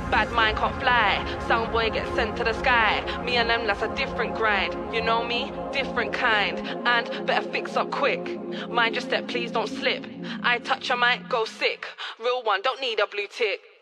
Bad mind can't fly. Sound boy gets sent to the sky. Me and them, that's a different grind. You know me? Different kind. And better fix up quick. Mind your step, please don't slip. I touch, I might go sick. Real one, don't need a blue tick.